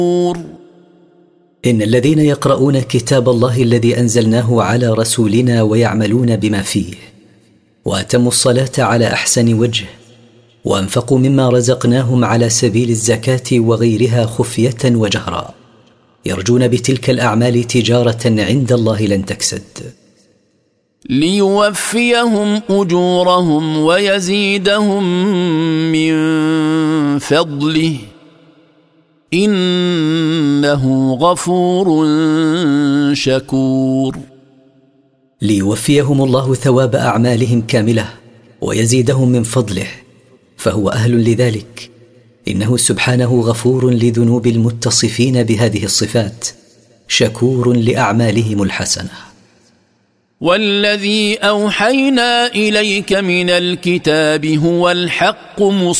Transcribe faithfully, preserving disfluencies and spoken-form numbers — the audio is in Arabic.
إن الذين يقرؤون كتاب الله الذي أنزلناه على رسولنا ويعملون بما فيه وأتموا الصلاة على أحسن وجه وأنفقوا مما رزقناهم على سبيل الزكاة وغيرها خفية وجهرا يرجون بتلك الأعمال تجارة عند الله لن تكسد ليوفيهم أجورهم ويزيدهم من فضله إنه غفور شكور. ليوفيهم الله ثواب أعمالهم كاملة ويزيدهم من فضله فهو أهل لذلك إنه سبحانه غفور لذنوب المتصفين بهذه الصفات شكور لأعمالهم الحسنة. والذي أوحينا إليك من الكتاب هو الحق مصدقا